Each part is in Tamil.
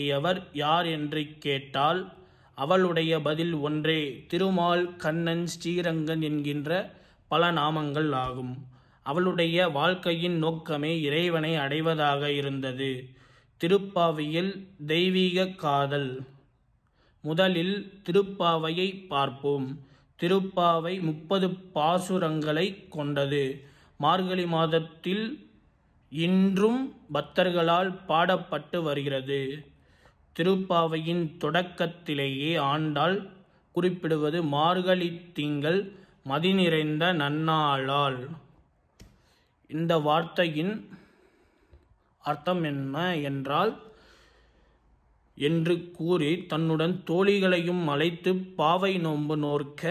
எவர் யார் என்று கேட்டால் அவளுடைய பதில் ஒன்றே, திருமால், கண்ணன், ஸ்ரீரங்கன் என்கின்ற பல நாமங்கள் ஆகும். அவளுடைய வாழ்க்கையின் நோக்கமே இறைவனை அடைவதாக இருந்தது. திருப்பாவையில் தெய்வீக காதல். முதலில் திருப்பாவையை பார்ப்போம். திருப்பாவை 30 பாசுரங்களை கொண்டது. மார்கழி மாதத்தில் இன்றும் பக்தர்களால் பாடப்பட்டு வருகிறது. திருப்பாவையின் தொடக்கத்திலேயே ஆண்டாள் குறிப்பிடுவது மார்கழி திங்கள் மதி நிறைந்த நன்னாளால். இந்த வார்த்தையின் அர்த்தம் என்ன என்றால் என்று கூறி தன்னுடன் தோழிகளையும் அழைத்து பாவை நோன்பு நோற்க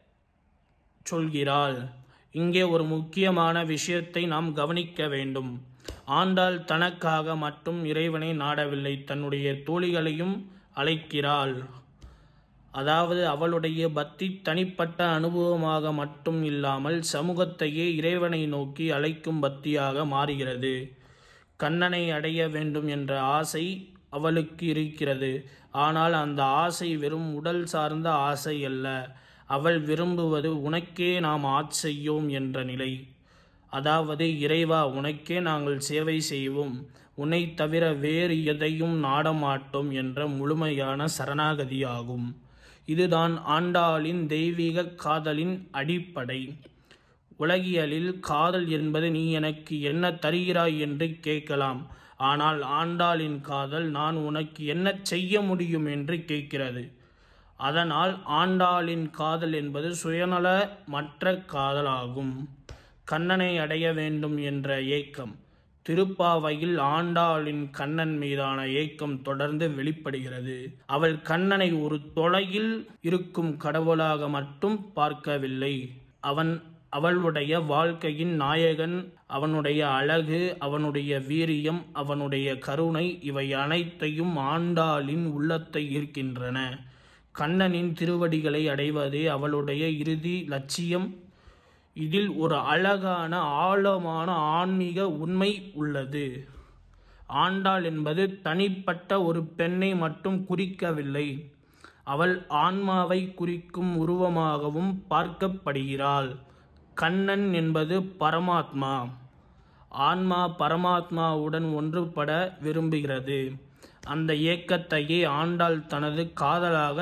சொல்கிறாள். இங்கே ஒரு முக்கியமான விஷயத்தை நாம் கவனிக்க வேண்டும். ஆண்டாள் தனக்காக மட்டும் இறைவனை நாடவில்லை, தன்னுடைய தோழிகளையும் அழைக்கிறாள். அதாவது அவளுடைய பக்தி தனிப்பட்ட அனுபவமாக மட்டும் இல்லாமல் சமூகத்தையே இறைவனை நோக்கி அழைக்கும் பக்தியாக மாறுகிறது. கண்ணனை அடைய வேண்டும் என்ற ஆசை அவளுக்கு இருக்கிறது. ஆனால் அந்த ஆசை வெறும் உடல் சார்ந்த ஆசை அல்ல. அவள் விரும்புவது உனக்கே நாம் ஆட்செய்யோம் என்ற நிலை. அதாவது, இறைவா, உனக்கே நாங்கள் சேவை செய்வோம், உன்னை தவிர வேறு எதையும் நாடமாட்டோம் என்ற முழுமையான சரணாகதியாகும். இதுதான் ஆண்டாளின் தெய்வீக காதலின் அடிப்படை. உலகியலில் காதல் என்பது நீ எனக்கு என்ன தருகிறாய் என்று கேட்கலாம். ஆனால் ஆண்டாளின் காதல் நான் உனக்கு என்ன செய்ய முடியும் என்று கேட்கிறது. அதனால் ஆண்டாளின் காதல் என்பது சுயநலமற்ற காதலாகும். கண்ணனை அடைய வேண்டும் என்ற ஏக்கம். திருப்பாவையில் ஆண்டாளின் கண்ணன் மீதான ஏக்கம் தொடர்ந்து வெளிப்படுகிறது. அவள் கண்ணனை ஒரு தொலையில் இருக்கும் கடவுளாக மட்டும் பார்க்கவில்லை. அவளுடைய வாழ்க்கையின் நாயகன். அவனுடைய அழகு, அவனுடைய வீரியம், அவனுடைய கருணை, இவை அனைத்தையும் ஆண்டாளின் உள்ளத்தை ஈர்க்கின்றன. கண்ணனின் திருவடிகளை அடைவதே அவளுடைய இறுதி லட்சியம். இதில் ஒரு அழகான ஆழமான ஆன்மீக உண்மை உள்ளது. ஆண்டாள் என்பது தனிப்பட்ட ஒரு பெண்ணை மட்டும் குறிக்கவில்லை, அவள் ஆன்மாவை குறிக்கும் உருவமாகவும் பார்க்கப்படுகிறாள். கண்ணன் என்பது பரமாத்மா. ஆன்மா பரமாத்மாவுடன் ஒன்றுபட விரும்புகிறது. அந்த ஏக்கத்தையே ஆண்டாள் தனது காதலாக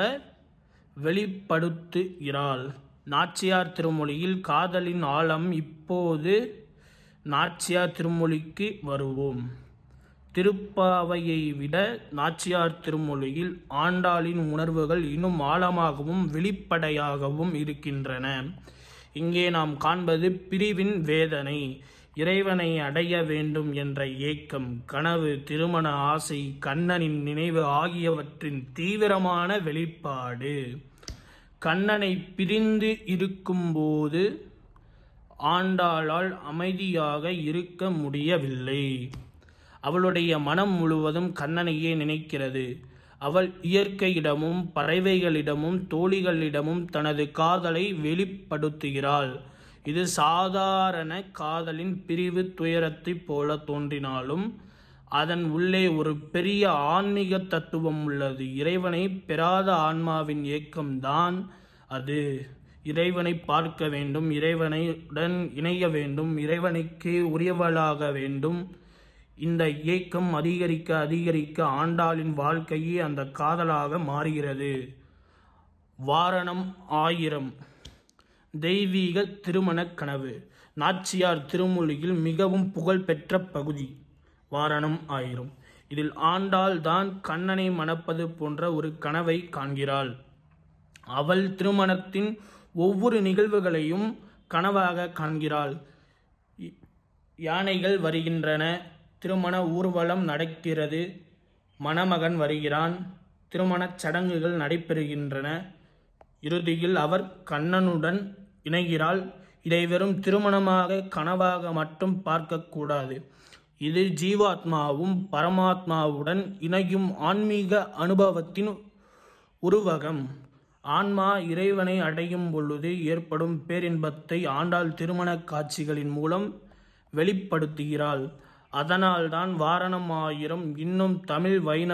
வெளிப்படுத்துகிறாள். நாச்சியார் திருமொழியில் காதலின் ஆழம். இப்போது நாச்சியார் திருமொழிக்கு வருவோம். திருப்பாவையை விட நாச்சியார் திருமொழியில் ஆண்டாளின் உணர்வுகள் இன்னும் ஆழமாகவும் வெளிப்படையாகவும் இருக்கின்றன. இங்கே நாம் காண்பது பிரிவின் வேதனை, இறைவனை அடைய வேண்டும் என்ற ஏக்கம், கனவு, திருமண ஆசை, கண்ணனின் நினைவு ஆகியவற்றின் தீவிரமான வெளிப்பாடு. கண்ணனை பிரிந்து இருக்கும்போது ஆண்டாளால் அமைதியாக இருக்க முடியவில்லை. அவளுடைய மனம் முழுவதும் கண்ணனையே நினைக்கிறது. அவள் இயற்கையிடமும் பறவைகளிடமும் தோழிகளிடமும் தனது காதலை வெளிப்படுத்துகிறாள். இது சாதாரண காதலின் பிரிவு துயரத்தைப் போல தோன்றினாலும் அதன் உள்ளே ஒரு பெரிய ஆன்மீக தத்துவம் உள்ளது. இறைவனை பெறாத ஆன்மாவின் ஏக்கம்தான் அது. இறைவனை பார்க்க வேண்டும், இறைவனுடன் இணைய வேண்டும், இறைவனுக்கு உரியவளாக வேண்டும். இந்த ஏக்கம் அதிகரிக்க அதிகரிக்க ஆண்டாளின் வாழ்க்கையே அந்த காதலாக மாறுகிறது. வாரணம் 1000 தெய்வீக திருமண கனவு. நாச்சியார் திருமொழியில் மிகவும் புகழ்பெற்ற பகுதி வாரணம் 1000. இதில் ஆண்டாள் தான் கண்ணனை மணப்பது போன்ற ஒரு கனவை காண்கிறாள். அவள் திருமணத்தின் ஒவ்வொரு நிகழ்வுகளையும் கனவாக காண்கிறாள். யானைகள் வருகின்றன, திருமண ஊர்வலம் நடக்கிறது, மணமகன் வருகிறான், திருமணச் சடங்குகள் நடைபெறுகின்றன. இறுதியில் அவர் கண்ணனுடன் இணைகிறாள். இதை வெறும் திருமணமாக கனவாக மட்டும் பார்க்கக்கூடாது. இது ஜீவாத்மாவும் பரமாத்மாவுடன் இணையும் ஆன்மீக அனுபவத்தின் உருவகம். ஆன்மா இறைவனை அடையும் பொழுது ஏற்படும் பேரின்பத்தை ஆண்டாள் திருமண காட்சிகளின் மூலம் வெளிப்படுத்துகிறாள். அதனால்தான் வாரணம் 1000 இன்னும் தமிழ் வைணவ